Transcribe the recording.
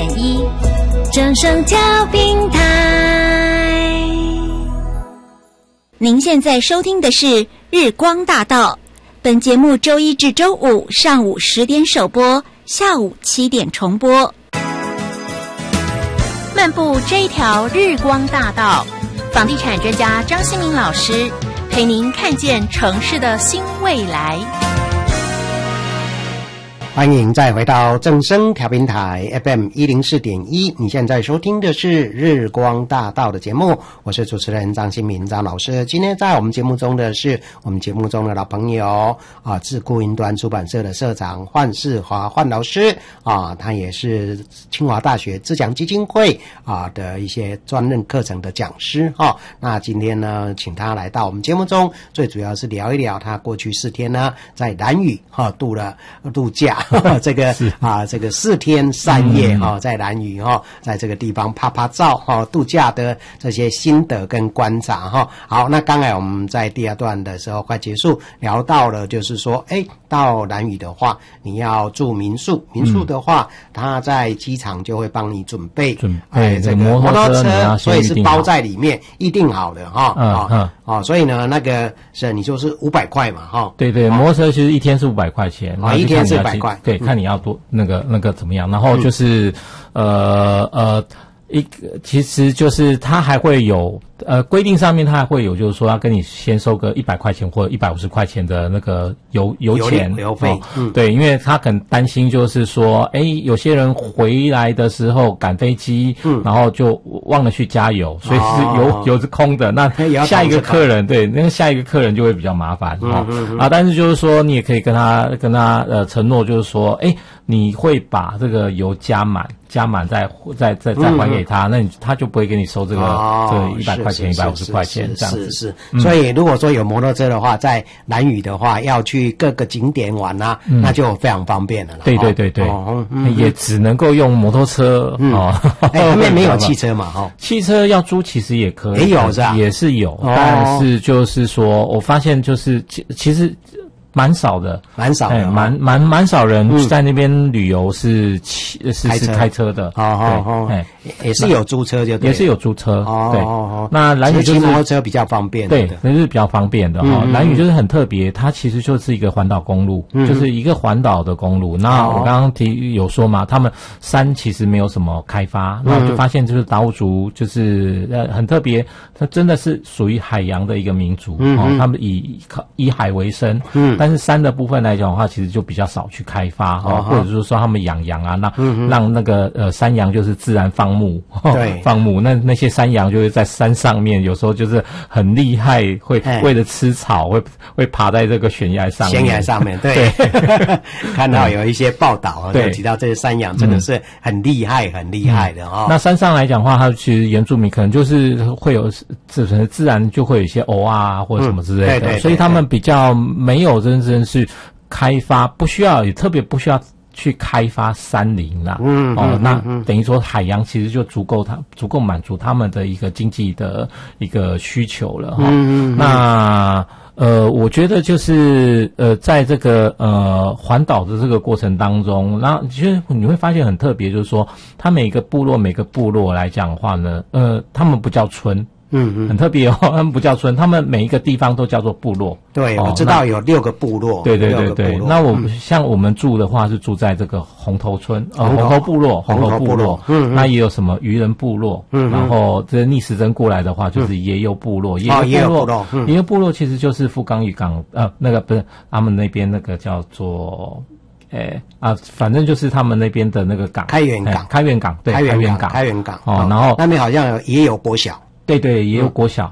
104.1正声调频台。您现在收听的是日光大道，本节目周一至周五上午10点首播，下午7点重播。漫步这一条日光大道，房地产专家张新民老师陪您看见城市的新未来。 欢迎再回到正声调频台 FM 104.1，你现在收听的是日光大道的节目，我是主持人张新民张老师。今天在我们节目中的是我们节目中的老朋友智顾云端出版社的社长范世华范老师他也是清华大学自强基金会的一些专任课程的讲师那今天呢，请他来到我们节目中，最主要是聊一聊他过去4天呢在兰屿度假这个4天3夜在兰屿在这个地方拍拍照度假的这些心得跟观察好，那刚才我们在第2段的时候快结束，聊到了就是说到兰屿的话，你要住民宿的话，他在机场就会帮你准备这个摩托车，所以是包在里面预定好的所以呢那个是你就是500块嘛对，摩托车其实一天是500块钱一天是500块， 对，看你要多那个怎么样，然后就是其实就是它还会有规定上面它还会有就是说要跟你先收个100块钱或者150块钱的那个油钱油费对，因为他很担心就是说有些人回来的时候赶飞机然后就忘了去加油，所以是油是空的，那下一个客人对那个下一个客人就会比较麻烦但是就是说你也可以跟他承诺就是说你会把这个油加满再还给他，那他就不会给你收这个100块钱150块钱这样子是所以如果说有摩托车的话，在兰屿的话要去各个景点玩那就非常方便了对也只能够用摩托车那边没有汽车嘛汽车要租其实也可以， 也有是吧？ 也是有但是就是说我发现就是其实蛮少的蛮少人在那边旅游是开车的也是有租车就对， 也是有租车对那兰屿就是骑摩托车比较方便对，那是比较方便的兰屿就是很特别，它其实就是一个环岛公路就是一个环岛的公路那我刚刚有说嘛，他们山其实没有什么开发那我就发现就是达悟族就是很特别，它真的是属于海洋的一个民族他们以海为生但是山的部分来讲的话，其实就比较少去开发或者是说他们养羊让那个山羊就是自然放牧放牧，那些山羊就会在山上面，有时候就是很厉害，会为了吃草会爬在这个悬崖上面对看到有一些报道就提到这些山羊真的是很厉害的那山上来讲的话，它其实原住民可能就是会有自然就会有一些藕或者什么之类的所以他们比较没有真正是开发，也特别不需要去开发山林啦那等于说海洋其实就足够满足他们的一个经济的一个需求了那我觉得就是在这个环岛的这个过程当中，那其实你会发现很特别，就是说它每个部落来讲的话呢他们不叫村很特别他们不叫村，他们每一个地方都叫做部落对我知道有6个部落对那像我们住的话是住在这个红头村红头部落那也有什么渔人部落然后这逆时针过来的话就是野游部落野游部落其实就是富冈渔港那个不是他们那边那个叫做反正就是他们那边的那个港开元港然后那边好像也有国小对， 也有国小